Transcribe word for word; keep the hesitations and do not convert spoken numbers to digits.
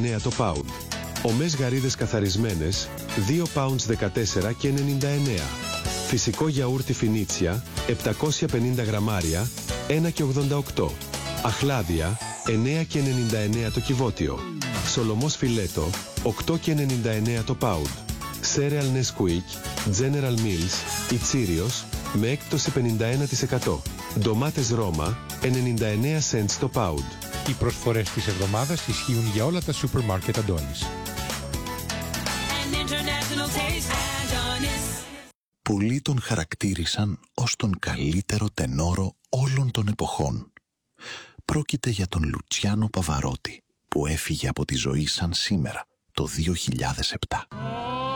εννέα το pound. Ομές γαρίδες καθαρισμένες, δύο pounds δεκατέσσερα και ενενήντα εννέα. Φυσικό γιαούρτι Φινίτσια, επτακόσια πενήντα γραμμάρια, ένα και ογδόντα οκτώ. Αχλάδια, εννέα και ενενήντα εννέα το κυβότιο. Σολομός φιλέτο, οκτώ και ενενήντα εννέα το pound. Cereal Nesquik, General Mills, Ιτσίριος, με έκπτωση πενήντα ένα τοις εκατό. Ντομάτες Ρώμα, ενενήντα εννέα cents το pound. Οι προσφορές της εβδομάδας ισχύουν για όλα τα σούπερ μάρκετ Αντώνης. Πολλοί τον χαρακτήρισαν ως τον καλύτερο τενόρο όλων των εποχών. Πρόκειται για τον Λουτσιάνο Παβαρότη, που έφυγε από τη ζωή σαν σήμερα, το δύο χιλιάδες επτά.